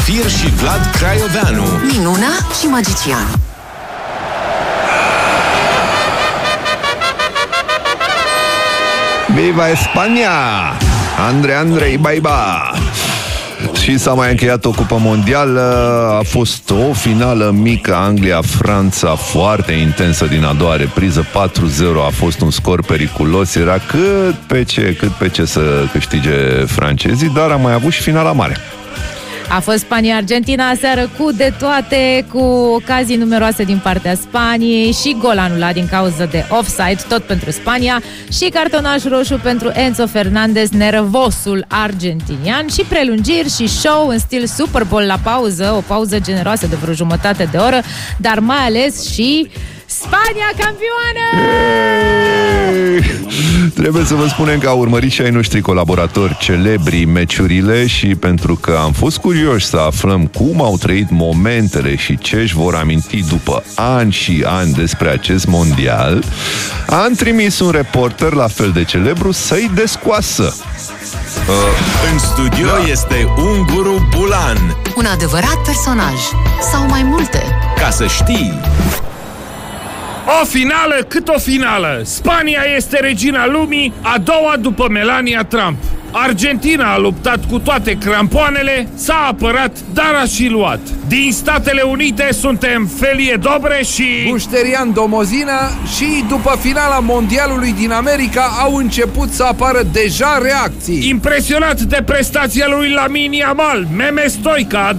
Trandafir și Vlad Craioveanu. Minuna și magician. Viva Spania! Andrei Baiba! Și s-a mai încheiat o cupă mondială. A fost o finală mică, Anglia-Franța, foarte intensă din a doua repriză. 4-0 a fost un scor periculos. Era cât pe ce să câștige francezii, dar a mai avut și finala mare. A fost Spania-Argentina aseară cu de toate, cu ocazii numeroase din partea Spaniei și gol anulat din cauză de offside, tot pentru Spania, și cartonaș roșu pentru Enzo Fernandez, nervosul argentinian, și prelungiri și show în stil Super Bowl la pauză, o pauză generoasă de vreo jumătate de oră, dar mai ales și Spania campioană! Trebuie să vă spunem că au urmărit și ai noștri colaboratori celebri meciurile și pentru că am fost curioși să aflăm cum au trăit momentele și ce își vor aminti după ani și ani despre acest mondial, am trimis un reporter la fel de celebru să-i descoasă. În studio este Unguru Bulan. Un adevărat personaj. Sau mai multe. Ca să știi. O finală cât o finală. Spania este regina lumii, a doua după Melania Trump. Argentina a luptat cu toate crampoanele, s-a apărat, dar a și luat. Din Statele Unite suntem Felie Dobre și Bușterian Domozina și după finala mondialului din America au început să apară deja reacții. impresionat de prestația lui Lamine Yamal, Meme Stoica